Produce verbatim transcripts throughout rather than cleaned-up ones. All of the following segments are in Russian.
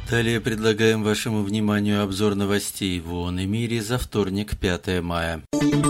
Далее предлагаем вашему вниманию обзор новостей в ООН и мире за вторник, пятое мая.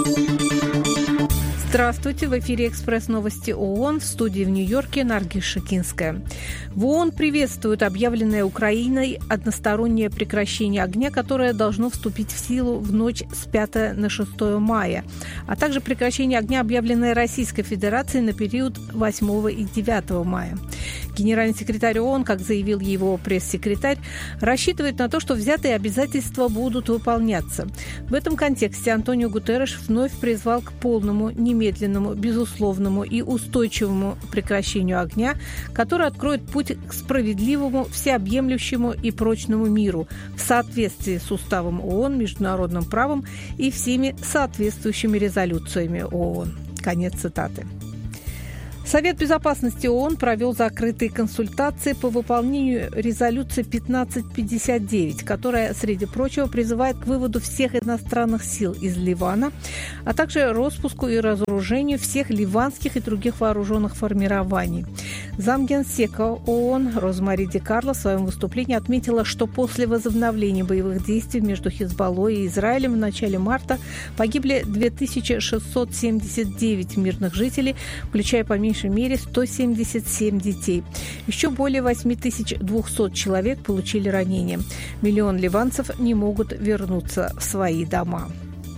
Здравствуйте, в эфире «Экспресс-новости ООН», в студии в Нью-Йорке Наргиз Шакинская. В ООН приветствуют объявленное Украиной одностороннее прекращение огня, которое должно вступить в силу в ночь с пятого на шестое мая, а также прекращение огня, объявленное Российской Федерацией на период восьмого и девятого мая. Генеральный секретарь ООН, как заявил его пресс-секретарь, рассчитывает на то, что взятые обязательства будут выполняться. В этом контексте Антонио Гутерреш вновь призвал к полному, немедленному, безусловному и устойчивому прекращению огня, который откроет путь к справедливому, всеобъемлющему и прочному миру в соответствии с уставом ООН, международным правом и всеми соответствующими резолюциями ООН. Конец цитаты. Совет безопасности ООН провел закрытые консультации по выполнению резолюции пятнадцать пятьдесят девять, которая, среди прочего, призывает к выводу всех иностранных сил из Ливана, а также распуску и разоружению всех ливанских и других вооруженных формирований. Замгенсека ООН Розмари Ди Карло в своем выступлении отметила, что после возобновления боевых действий между Хизбаллой и Израилем в начале марта погибли две тысячи шестьсот семьдесят девять мирных жителей, включая по меньшей мере сто семьдесят семь детей. Еще более восемь тысяч двести человек получили ранения. Миллион ливанцев не могут вернуться в свои дома.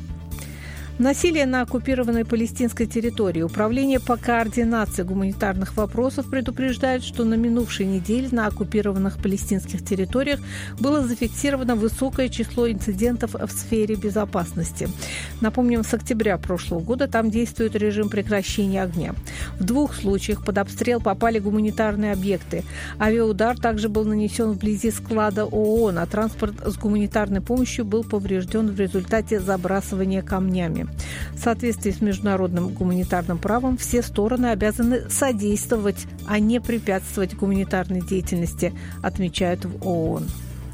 Насилие на оккупированной палестинской территории. Управление по координации гуманитарных вопросов предупреждает, что на минувшей неделе на оккупированных палестинских территориях было зафиксировано высокое число инцидентов в сфере безопасности. Напомним, с октября прошлого года там действует режим прекращения огня. В двух случаях под обстрел попали гуманитарные объекты. Авиаудар также был нанесен вблизи склада ООН, а транспорт с гуманитарной помощью был поврежден в результате забрасывания камнями. В соответствии с международным гуманитарным правом все стороны обязаны содействовать, а не препятствовать гуманитарной деятельности, отмечают в ООН.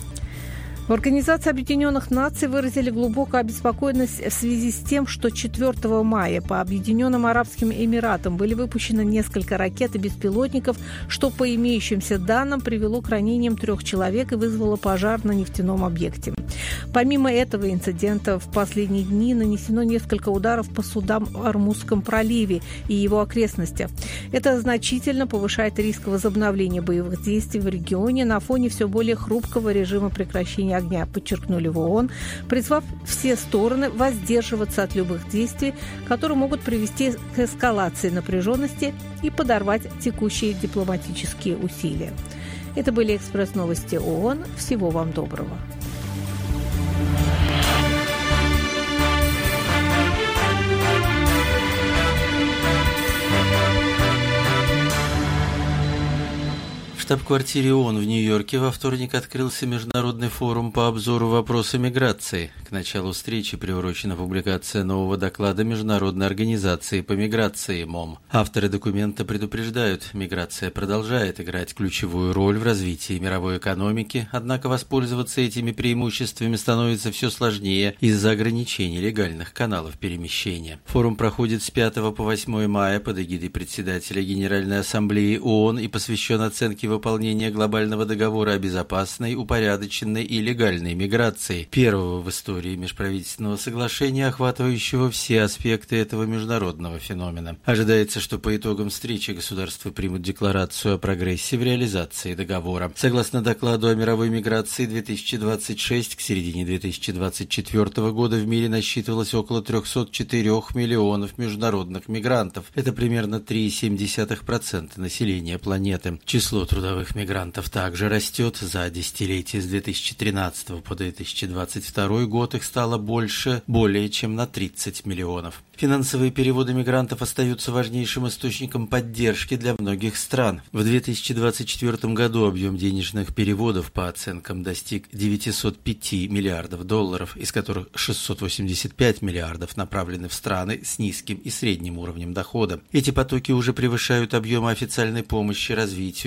В Организации Объединенных Наций выразили глубокую обеспокоенность в связи с тем, что четвёртого мая по Объединенным Арабским Эмиратам были выпущены несколько ракет и беспилотников, что по имеющимся данным привело к ранениям трех человек и вызвало пожар на нефтяном объекте. Помимо этого инцидента в последние дни нанесено несколько ударов по судам в Ормузском проливе и его окрестностях. Это значительно повышает риск возобновления боевых действий в регионе на фоне все более хрупкого режима прекращения огня, подчеркнули в ООН, призвав все стороны воздерживаться от любых действий, которые могут привести к эскалации напряженности и подорвать текущие дипломатические усилия. Это были экспресс-новости ООН. Всего вам доброго. В штаб-квартире ООН в Нью-Йорке во вторник открылся международный форум по обзору вопроса миграции. К началу встречи приурочена публикация нового доклада Международной организации по миграции МОМ. Авторы документа предупреждают, миграция продолжает играть ключевую роль в развитии мировой экономики, однако воспользоваться этими преимуществами становится все сложнее из-за ограничений легальных каналов перемещения. Форум проходит с пятого по восьмое мая под эгидой председателя Генеральной Ассамблеи ООН и посвящен оценке выполнения глобального договора о безопасной, упорядоченной и легальной миграции, первого в истории межправительственного соглашения, охватывающего все аспекты этого международного феномена. Ожидается, что по итогам встречи государства примут декларацию о прогрессе в реализации договора. Согласно докладу о мировой миграции две тысячи двадцать шесть, к середине две тысячи двадцать четвёртого года в мире насчитывалось около триста четыре миллионов международных мигрантов. Это примерно три целых семь десятых процента населения планеты. Число трудовых мигрантов также растет. За десятилетие с две тысячи тринадцатого по две тысячи двадцать второй год их стало больше более чем на тридцать миллионов. Финансовые переводы мигрантов остаются важнейшим источником поддержки для многих стран. В две тысячи двадцать четвёртом году объем денежных переводов по оценкам достиг девятьсот пять миллиардов долларов, из которых шестьсот восемьдесят пять миллиардов направлены в страны с низким и средним уровнем дохода. Эти потоки уже превышают объемы официальной помощи развитию и прямых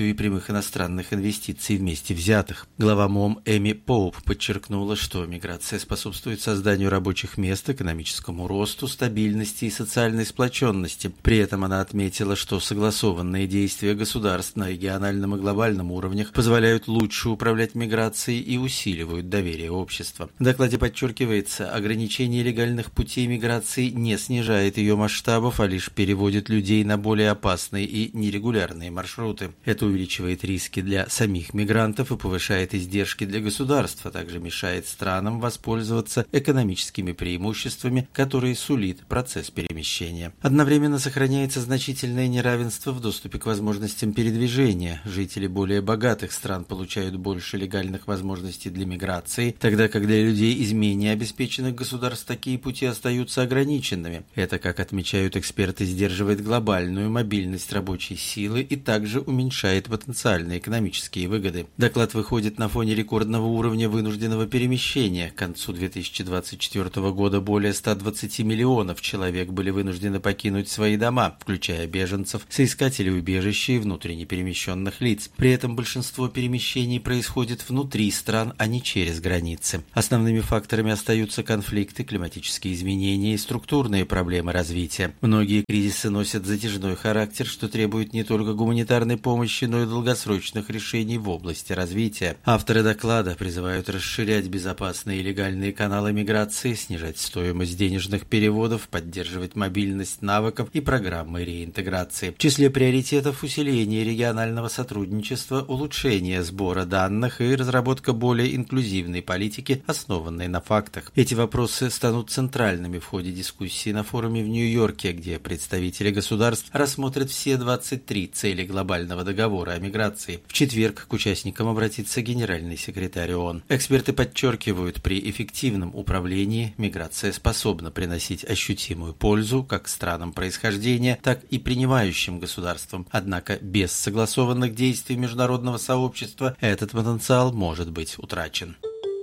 иностранных инвестиций вместе взятых. Глава МОМ Эми Поуп подчеркнула, что миграция способствует созданию рабочих мест, экономическому росту, стабильности и социальной сплоченности. При этом она отметила, что согласованные действия государств на региональном и глобальном уровнях позволяют лучше управлять миграцией и усиливают доверие общества. В докладе подчеркивается, ограничение легальных путей миграции не снижает ее масштабов, а лишь переводит людей на более опасные и нерегулярные маршруты. Это увеличивает риски для самих мигрантов и повышает издержки для государства, а также мешает странам воспользоваться экономическими преимуществами, которые сулит процесс перемещения. Одновременно сохраняется значительное неравенство в доступе к возможностям передвижения. Жители более богатых стран получают больше легальных возможностей для миграции, тогда как для людей из менее обеспеченных государств такие пути остаются ограниченными. Это, как отмечают эксперты, сдерживает глобальную мобильность рабочей силы и также уменьшает потенциальные экономические выгоды. Доклад выходит на фоне рекордного уровня вынужденного перемещения. К концу две тысячи двадцать четвёртого года более ста двадцати миллионов человек были вынуждены покинуть свои дома, включая беженцев, соискателей убежища и внутренне перемещенных лиц. При этом большинство перемещений происходит внутри стран, а не через границы. Основными факторами остаются конфликты, климатические изменения и структурные проблемы развития. Многие кризисы носят затяжной характер, что требует не только гуманитарной помощи, но и долгосрочных решений в области развития. Авторы доклада призывают расширять безопасные и легальные каналы миграции, снижать стоимость денежных переводов, поддерживать мобильность навыков и программы реинтеграции. В числе приоритетов усиление регионального сотрудничества, улучшение сбора данных и разработка более инклюзивной политики, основанной на фактах. Эти вопросы станут центральными в ходе дискуссии на форуме в Нью-Йорке, где представители государств рассмотрят все двадцать три цели глобального договора о миграции. В четверг к участникам обратится генеральный секретарь ООН. Эксперты подчеркивают, при эффективном управлении миграция способна приносить ощутимую пользу как странам происхождения, так и принимающим государствам. Однако без согласованных действий международного сообщества этот потенциал может быть утрачен.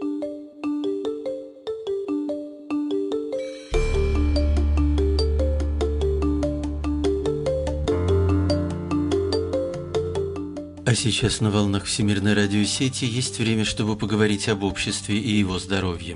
А сейчас на волнах Всемирной радиосети есть время, чтобы поговорить об обществе и его здоровье.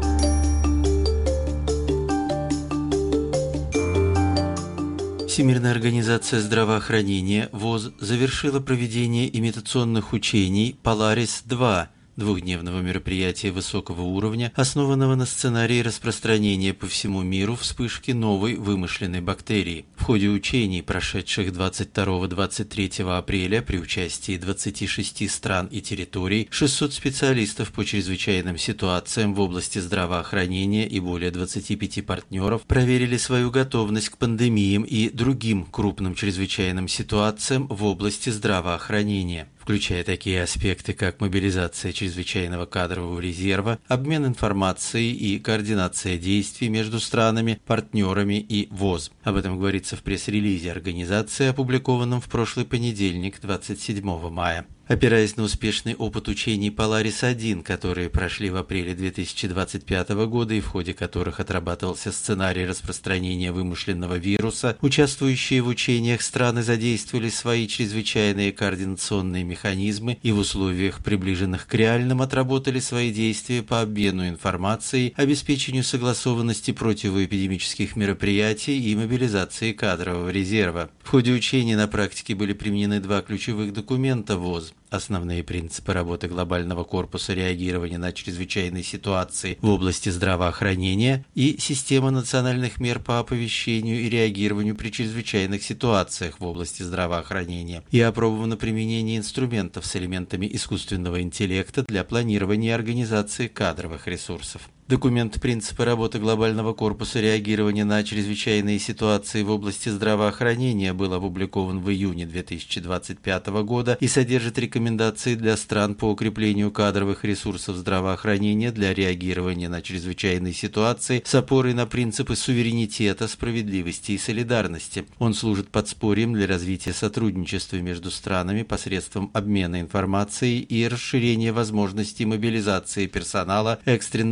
Всемирная организация здравоохранения ВОЗ завершила проведение имитационных учений «Поларис-два», двухдневного мероприятия высокого уровня, основанного на сценарии распространения по всему миру вспышки новой вымышленной бактерии. В ходе учений, прошедших двадцать второго — двадцать третьего апреля при участии двадцати шести стран и территорий, шестьсот специалистов по чрезвычайным ситуациям в области здравоохранения и более двадцати пяти партнеров проверили свою готовность к пандемиям и другим крупным чрезвычайным ситуациям в области здравоохранения, включая такие аспекты, как мобилизация чрезвычайного кадрового резерва, обмен информацией и координация действий между странами, партнерами и ВОЗ. Об этом говорится в пресс-релизе организации, опубликованном в прошлый понедельник, двадцать седьмого мая. Опираясь на успешный опыт учений «Поларис-один», которые прошли в апреле две тысячи двадцать пятого года и в ходе которых отрабатывался сценарий распространения вымышленного вируса, участвующие в учениях страны задействовали свои чрезвычайные координационные механизмы и в условиях, приближенных к реальным, отработали свои действия по обмену информацией, обеспечению согласованности противоэпидемических мероприятий и мобилизации кадрового резерва. В ходе учений на практике были применены два ключевых документа ВОЗ: основные принципы работы глобального корпуса реагирования на чрезвычайные ситуации в области здравоохранения и система национальных мер по оповещению и реагированию при чрезвычайных ситуациях в области здравоохранения, и опробовано применение инструментов с элементами искусственного интеллекта для планирования и организации кадровых ресурсов. Документ «Принципы работы глобального корпуса реагирования на чрезвычайные ситуации в области здравоохранения» был опубликован в июне две тысячи двадцать пятого года и содержит рекомендации для стран по укреплению кадровых ресурсов здравоохранения для реагирования на чрезвычайные ситуации с опорой на принципы суверенитета, справедливости и солидарности. Он служит подспорьем для развития сотрудничества между странами посредством обмена информацией и расширения возможностей мобилизации персонала экстренного реагирования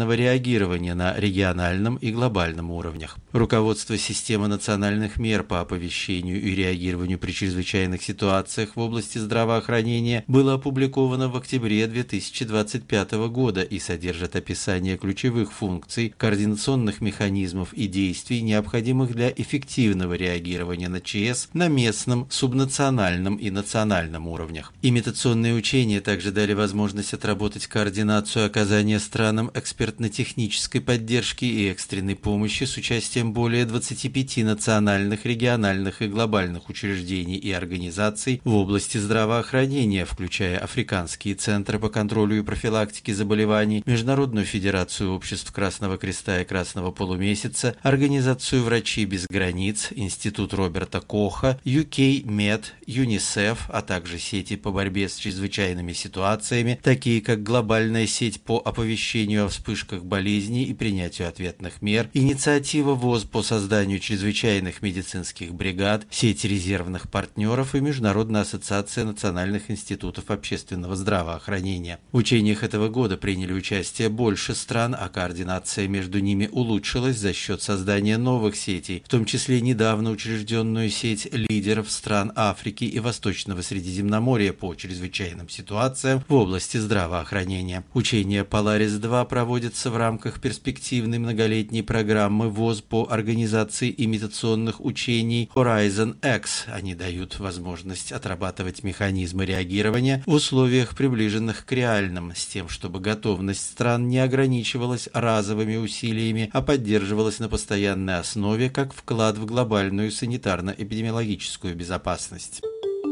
реагирования на региональном и глобальном уровнях. Руководство системы национальных мер по оповещению и реагированию при чрезвычайных ситуациях в области здравоохранения было опубликовано в октябре две тысячи двадцать пятого года и содержит описание ключевых функций, координационных механизмов и действий, необходимых для эффективного реагирования на ЧС на местном, субнациональном и национальном уровнях. Имитационные учения также дали возможность отработать координацию оказания странам экспертно-технической поддержки и экстренной помощи с участием более двадцати пяти национальных, региональных и глобальных учреждений и организаций в области здравоохранения, включая Африканские центры по контролю и профилактике заболеваний, Международную федерацию обществ Красного Креста и Красного Полумесяца, Организацию врачей без границ, Институт Роберта Коха, ю кей мед, ЮНИСЕФ, а также сети по борьбе с чрезвычайными ситуациями, такие как глобальная сеть по оповещению о вспышках болезней и принятию ответных мер, инициатива ВОЗ по созданию чрезвычайных медицинских бригад, сеть резервных партнеров и Международная ассоциация национальных институтов общественного здравоохранения. В учениях этого года приняли участие больше стран, а координация между ними улучшилась за счет создания новых сетей, в том числе недавно учрежденную сеть лидеров стран Африки и Восточного Средиземноморья по чрезвычайным ситуациям в области здравоохранения. Учения Polaris-два проводятся в рамках перспективной многолетней программы ВОЗ по организации имитационных учений Horizon X. Они дают возможность отрабатывать механизмы реагирования в условиях, приближенных к реальным, с тем, чтобы готовность стран не ограничивалась разовыми усилиями, а поддерживалась на постоянной основе как вклад в глобальную санитарно-эпидемиологическую безопасность.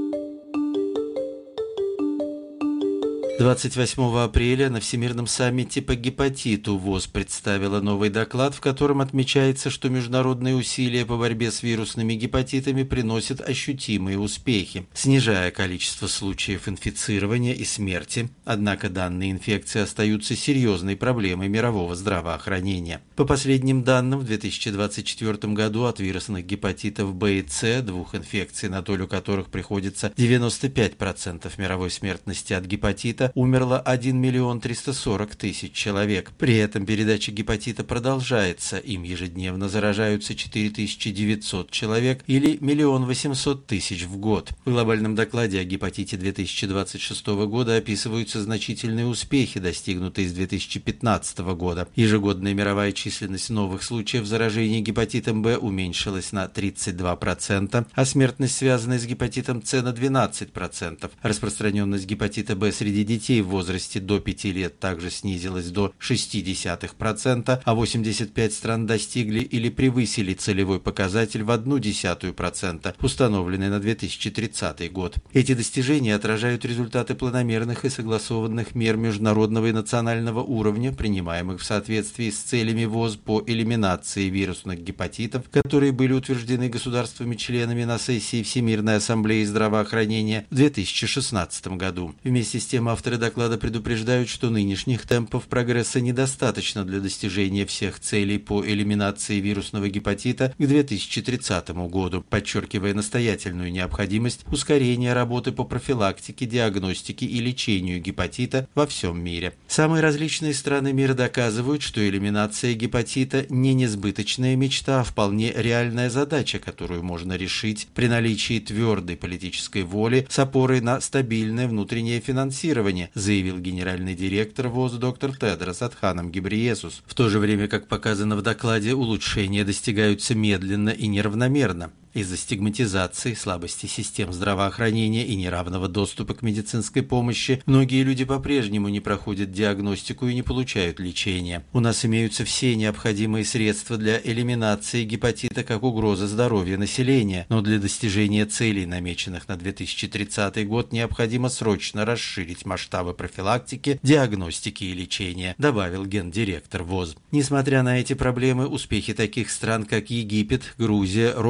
двадцать восьмого апреля на Всемирном саммите по гепатиту ВОЗ представила новый доклад, в котором отмечается, что международные усилия по борьбе с вирусными гепатитами приносят ощутимые успехи, снижая количество случаев инфицирования и смерти. Однако данные инфекции остаются серьезной проблемой мирового здравоохранения. По последним данным, в две тысячи двадцать четвёртом году от вирусных гепатитов Б и С, двух инфекций, на долю которых приходится девяносто пять процентов мировой смертности от гепатита, умерло один миллион триста сорок тысяч человек. При этом передача гепатита продолжается. Им ежедневно заражаются четыре тысячи девятьсот человек или миллион восемьсот тысяч в год. В глобальном докладе о гепатите две тысячи двадцать шестого года описываются значительные успехи, достигнутые с две тысячи пятнадцатого года. Ежегодная мировая численность новых случаев заражения гепатитом Б уменьшилась на тридцать два процента, а смертность, связанная с гепатитом С, на двенадцать процентов. Распространенность гепатита Б среди детей в возрасте до пяти лет также снизилась до шесть десятых процента, а восемьдесят пять стран достигли или превысили целевой показатель в одну десятую процента, установленный на две тысячи тридцатый год. Эти достижения отражают результаты планомерных и согласованных мер международного и национального уровня, принимаемых в соответствии с целями ВОЗ по элиминации вирусных гепатитов, которые были утверждены государствами-членами на сессии Всемирной ассамблеи здравоохранения в две тысячи шестнадцатом году. Вместе с тем авторы доклада предупреждают, что нынешних темпов прогресса недостаточно для достижения всех целей по элиминации вирусного гепатита к две тысячи тридцатому году, подчеркивая настоятельную необходимость ускорения работы по профилактике, диагностике и лечению гепатита во всем мире. Самые различные страны мира доказывают, что элиминация гепатита не несбыточная мечта, а вполне реальная задача, которую можно решить при наличии твердой политической воли с опорой на стабильное внутреннее финансирование, заявил генеральный директор ВОЗ доктор Тедрос Адханом Гебрейесус. В то же время, как показано в докладе, улучшения достигаются медленно и неравномерно. Из-за стигматизации, слабости систем здравоохранения и неравного доступа к медицинской помощи многие люди по-прежнему не проходят диагностику и не получают лечения. У нас имеются все необходимые средства для элиминации гепатита как угрозы здоровью населения, но для достижения целей, намеченных на две тысячи тридцатый год, необходимо срочно расширить масштабы профилактики, диагностики и лечения, добавил гендиректор ВОЗ. Несмотря на эти проблемы, успехи таких стран, как Египет, Грузия, Руанда и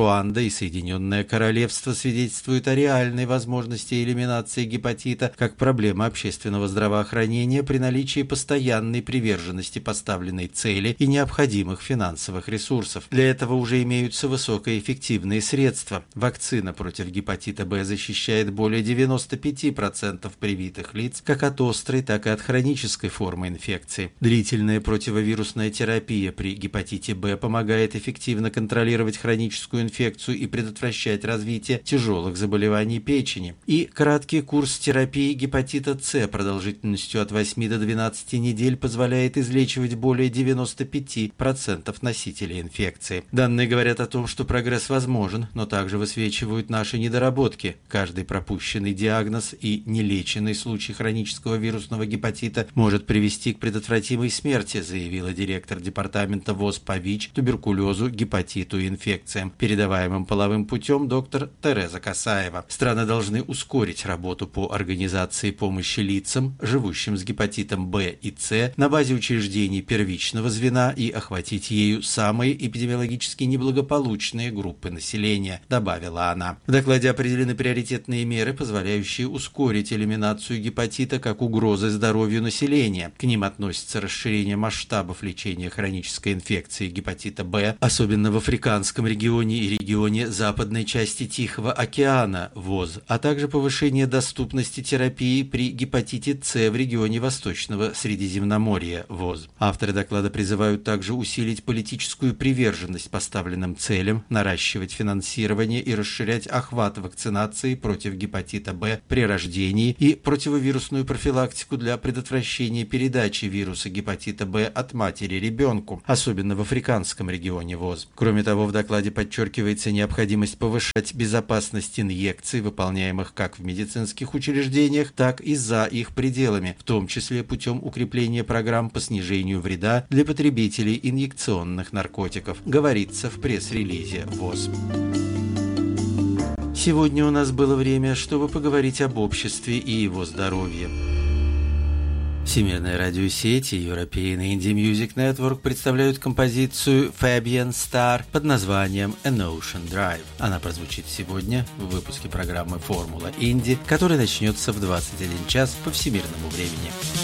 и Соединенное Королевство свидетельствуют о реальной возможности элиминации гепатита как проблемы общественного здравоохранения при наличии постоянной приверженности поставленной цели и необходимых финансовых ресурсов. Для этого уже имеются высокоэффективные средства. Вакцина против гепатита Б защищает более девяноста пяти процентов привитых лиц как от острой, так и от хронической формы инфекции. Длительная противовирусная терапия при гепатите Б помогает эффективно контролировать хроническую инфекцию и предотвращать развитие тяжелых заболеваний печени. И краткий курс терапии гепатита С продолжительностью от восьми до двенадцати недель позволяет излечивать более девяноста пяти процентов носителей инфекции. Данные говорят о том, что прогресс возможен, но также высвечивают наши недоработки. Каждый пропущенный диагноз и нелеченный случай хронического вирусного гепатита может привести к предотвратимой смерти, заявила директор департамента ВОЗ по ВИЧ, туберкулезу, гепатиту и инфекциям, передаваемым половым путем, доктор Тереза Касаева. Страны должны ускорить работу по организации помощи лицам, живущим с гепатитом Б и С, на базе учреждений первичного звена и охватить ею самые эпидемиологически неблагополучные группы населения, добавила она. В докладе определены приоритетные меры, позволяющие ускорить элиминацию гепатита как угрозы здоровью населения. К ним относится расширение масштабов лечения хронической инфекции гепатита Б, особенно в африканском регионе и регионе западной части Тихого океана ВОЗ, а также повышение доступности терапии при гепатите С в регионе Восточного Средиземноморья ВОЗ. Авторы доклада призывают также усилить политическую приверженность поставленным целям, наращивать финансирование и расширять охват вакцинации против гепатита Б при рождении и противовирусную профилактику для предотвращения передачи вируса гепатита Б от матери ребенку, особенно в африканском регионе ВОЗ. Кроме того, в докладе подчеркивается необходимость повышать безопасность инъекций, выполняемых как в медицинских учреждениях, так и за их пределами, в том числе путем укрепления программ по снижению вреда для потребителей инъекционных наркотиков, говорится в пресс-релизе ВОЗ. Сегодня у нас было время, чтобы поговорить об обществе и его здоровье. Всемирная радиосеть и European Indie Music Network представляют композицию Fabian Star под названием An Ocean Drive. Она прозвучит сегодня в выпуске программы «Формула Инди», который начнется в двадцать один час по всемирному времени.